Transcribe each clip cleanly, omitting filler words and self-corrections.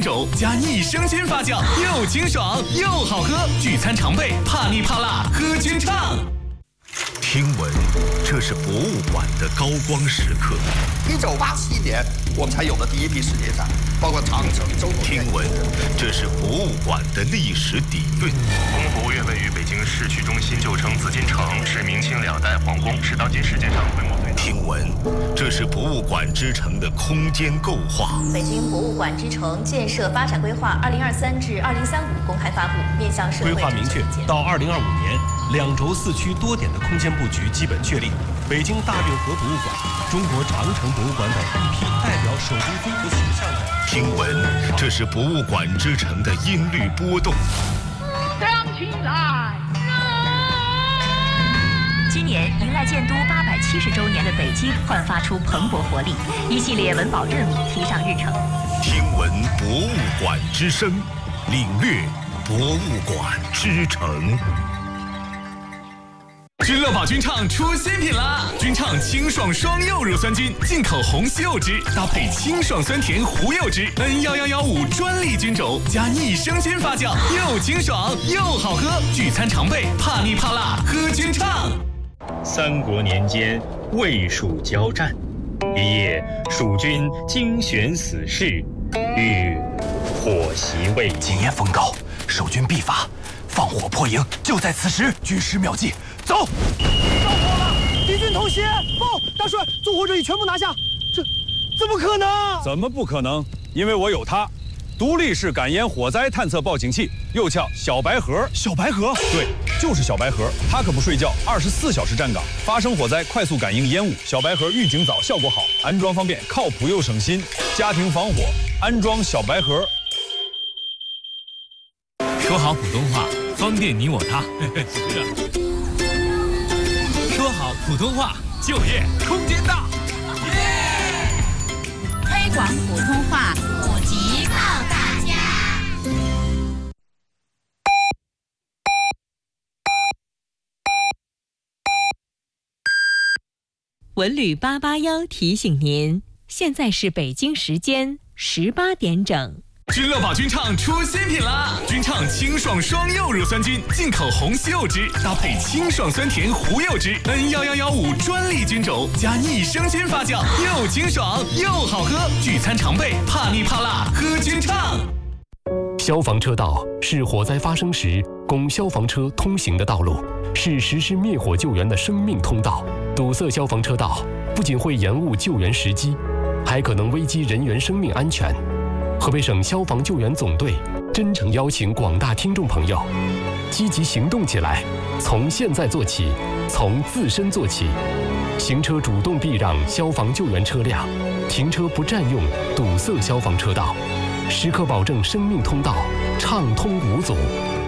肘加益生菌发酵，又清爽又好喝，聚餐常备，怕腻怕辣喝菌畅。 听闻这是博物馆的高光时刻。 1987年，我们才有了第一批世界展，包括长城、周口。 听闻这是博物馆的历史底蕴。 故宫博物院位于北京市区中心，旧称紫禁城，是明清两代皇宫，是当今世界上规模最大。 听闻这是博物馆之城的空间构划。 北京博物馆之城建设发展规划2023至2035公开发布，面向社会。 规划明确，到2025年，2轴4区多点的空间布局基本确立。北京大运河博物馆、中国长城博物馆等一批代表首都综合形象的。 听闻这是博物馆之城的音律波动。 亮起来！ 今年迎来建都870周年的北京，焕发出蓬勃活力，一系列文保任务提上日程。 听闻博物馆之声，领略博物馆之城。 君乐宝君畅出新品啦！君畅清爽双柚乳酸菌，进口红西柚汁，搭配清爽酸甜胡柚汁，N11115专利菌种加益生菌发酵，又清爽又好喝，聚餐常备，怕腻怕辣喝君畅。 三国年间，魏蜀交战，一夜，蜀军精选死士，欲火袭魏。 今夜风高，守军必发，放火破营，就在此时。军师妙计，走！ 着火了，敌军偷袭！报，大帅，纵火者已全部拿下。这怎么可能？ 怎么不可能？因为我有它。独立式感烟火灾探测报警器，又叫小白盒。 小白盒？ 对，就是小白盒。它可不睡觉，24小时站岗，发生火灾快速感应烟雾。小白盒预警早，效果好，安装方便，靠谱又省心。家庭防火，安装小白盒。 说好普通话，方便你我他。说好普通话，就业空间大。 推广普通话，普及靠大家。 文旅881提醒您，现在是北京时间18点整。 君乐宝君畅出新品啦！君畅清爽双柚乳酸菌，进口红西柚汁，搭配清爽酸甜胡柚汁，N11115专利菌种加益生菌发酵，又清爽又好喝，聚餐常备，怕腻怕辣喝君畅。 消防车道是火灾发生时供消防车通行的道路，是实施灭火救援的生命通道。堵塞消防车道不仅会延误救援时机，还可能危及人员生命安全。河北省消防救援总队真诚邀请广大听众朋友积极行动起来，从现在做起，从自身做起。行车主动避让消防救援车辆，停车不占用堵塞消防车道，时刻保证生命通道畅通无阻。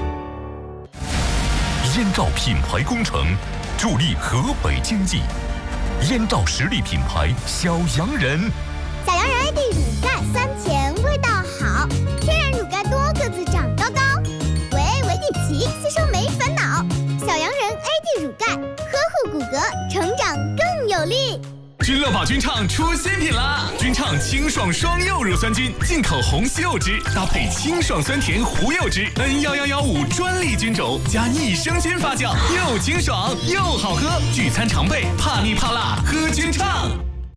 燕赵品牌工程助力河北经济，燕赵实力品牌小洋人。 小洋人 AD 乳钙酸甜味道好，天然乳钙多个子长高高，维底奇吸收没烦恼。小洋人 AD 乳钙呵护骨骼，成长更有力。 君乐宝君畅出新品啦！君畅清爽双柚乳酸菌，进口红西柚汁，搭配清爽酸甜胡柚汁，N11115专利菌种加益生菌发酵，又清爽又好喝，聚餐常备，怕腻怕辣喝君畅。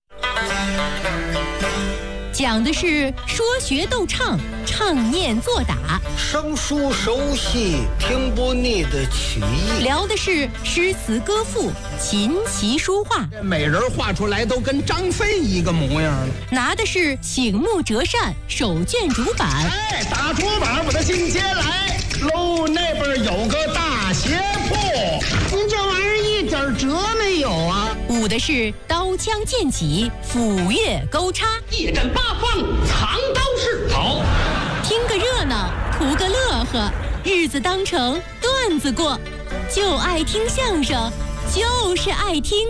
讲的是说学逗唱，唱念做打， 生疏熟悉，听不腻的曲艺。 聊的是诗词歌赋，琴棋书画， 每人画出来都跟张飞一个模样了。 拿的是醒目折扇，手卷竹板。 哎，打竹板，我的进阶来喽！那边有个大鞋铺，您这玩意儿一点辙没有啊！ 舞的是刀枪剑戟，斧钺钩叉， 一阵八方藏刀式。 好，听个热闹，图个乐呵，日子当成段子过，就爱听相声，就是爱听。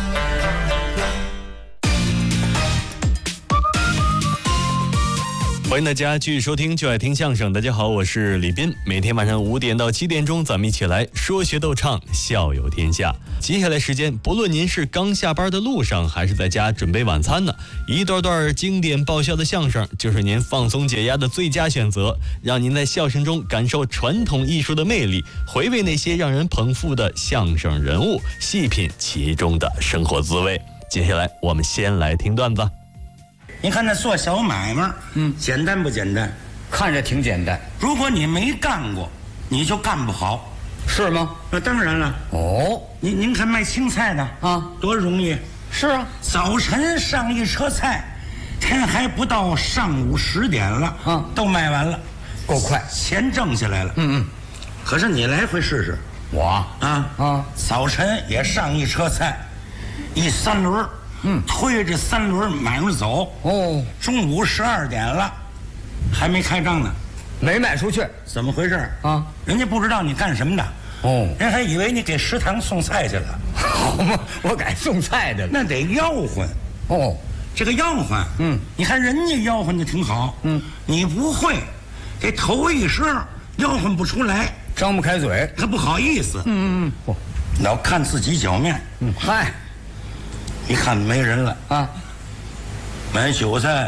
欢欢迎大家继续收听就爱听相声。大家好，我是李斌。每天晚上5点到7点钟，咱们一起来说学逗唱，笑有天下。接下来时间，不论您是刚下班的路上，还是在家准备晚餐呢，一段段经典爆笑的相声就是您放松解压的最佳选择，让您在笑声中感受传统艺术的魅力，回味那些让人捧腹的相声人物，细品其中的生活滋味。接下来我们先来听段子。 你看那做小买卖，简单不简单？ 看着挺简单。 如果你没干过，你就干不好， 是吗？ 那当然了。 哦， 您看卖青菜的啊，多容易。 是啊， 早晨上一车菜，天还不到上午10点了，啊，都卖完了， 够快， 钱挣下来了。可是你来回试试， 我早晨也上一车菜，一3轮。推着3轮买卖走。哦，中午12点了，还没开张呢， 没卖出去， 怎么回事啊？人家不知道你干什么的。哦，人还以为你给食堂送菜去了。 好嘛，我改送菜的了。 那得吆喝。哦，这个吆喝，你看人家吆喝的挺好。你不会，这头一声吆喝不出来， 张不开嘴， 他不好意思。你要看自己脚面。 嗨。 一看没人了啊，买韭菜，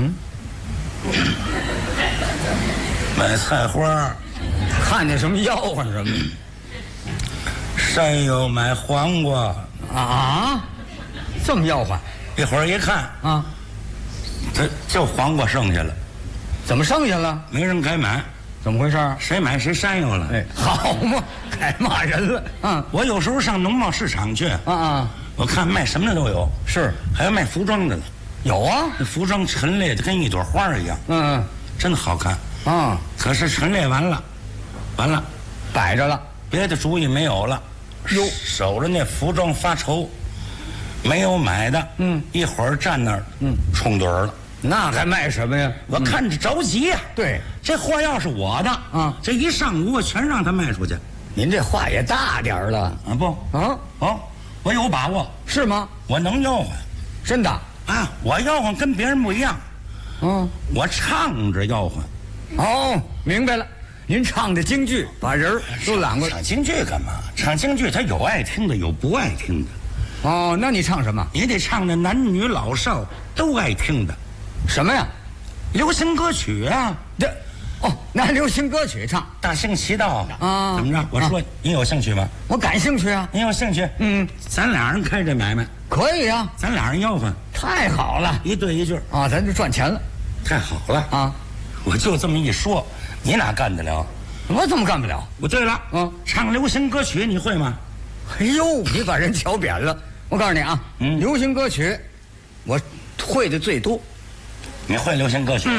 买菜花， 看见什么吆喝什么。 山药买黄瓜啊，这么吆喝。 一会儿一看啊，他就黄瓜剩下了， 怎么剩下了？ 没人该买， 怎么回事？ 谁买谁山药了？ 哎，好嘛，该骂人了。 我有时候上农贸市场去我看卖什么的都有， 是还有卖服装的呢， 有啊， 那服装陈列的跟一朵花一样，真好看啊。可是陈列完了， 摆着了， 别的主意没有了，守着那服装发愁，没有买的，一会儿站那儿，冲盹了。 那还卖什么呀？ 我看着着急呀。 对， 这货要是我的啊，这一上午我全让他卖出去。 您这话也大点儿了啊？不啊？我有把握， 是吗？ 我能吆喝， 真的啊！我吆喝跟别人不一样，我唱着吆喝。 哦，明白了，您唱的京剧把人都揽过来。 唱京剧干嘛？唱京剧他有爱听的，有不爱听的。 哦，那你唱什么？ 你得唱的男女老少都爱听的。 什么呀？ 流行歌曲啊！ 拿流行歌曲唱， 大行其道啊！怎么着？我说你有兴趣吗？ 我感兴趣啊！ 你有兴趣？咱俩人开这买卖可以啊！ 咱俩人吆喝， 太好了， 一对一句啊，咱就赚钱了。 太好了啊！我就这么一说，你哪干得了？ 我怎么干不了？ 对了，唱流行歌曲你会吗？ 哎呦，你把人瞧扁了！我告诉你啊，流行歌曲我会的最多。 你会流行歌曲？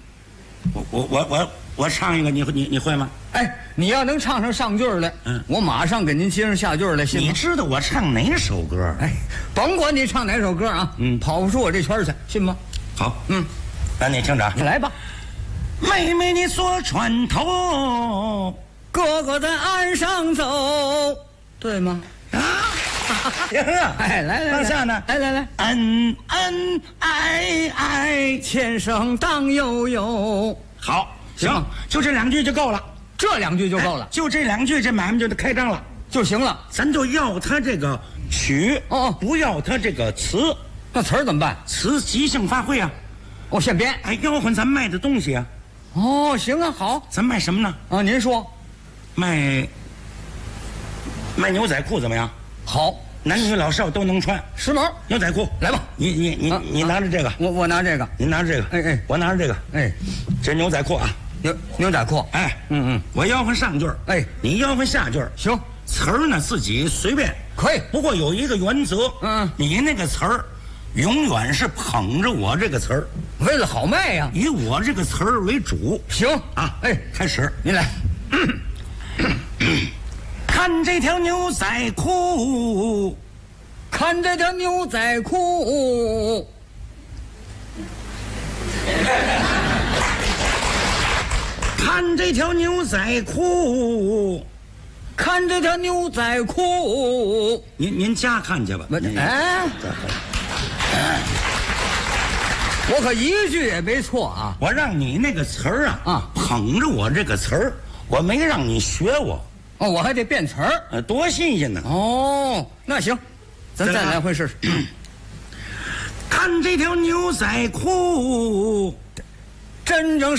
我唱一个，你会吗？ 哎，你要能唱上上句来，我马上给您接上下句来，信吗？ 你知道我唱哪首歌？ 哎，甭管你唱哪首歌啊，跑不出我这圈去，信吗？ 好，那你听着， 你来吧。 妹妹你坐船头， 哥哥在岸上走，对吗？ 啊，行啊！ 哎，来， 往下呢？ 来， 恩恩爱爱， 前生当悠悠。 好，行，就这2句就够了， 这2句就够了， 就这2句，这买卖就得开张了就行了。 咱就要他这个曲，不要他这个词。 那词儿怎么办？ 词即兴发挥啊！ 现编。 哎，吆喝咱卖的东西啊。 行啊，好， 咱卖什么呢？ 啊，您说， 卖牛仔裤怎么样？ 好， 男女老少都能穿， 时髦牛仔裤。 来吧， 你拿着这个， 我拿这个， 您拿着这个， 哎， 我拿着这个， 哎， 这牛仔裤啊， 牛仔裤， 哎，我吆喝上句， 哎， 你吆喝下句， 行， 词儿呢自己随便， 可以， 不过有一个原则，你那个词儿永远是捧着我这个词儿， 为了好卖呀， 以我这个词儿为主。 行啊，哎，开始， 您来。 看这条牛仔裤， 看这条牛仔裤， 看这条牛仔裤， 看这条牛仔裤。 您家看去吧。 哎， 我可一句也没错啊！ 我让你那个词儿捧着我这个词儿，我没让你学我。 哦，我还得变词儿， 多新鲜呢！ 哦，那行，咱再来回试试。 看这条牛仔裤， 真正是。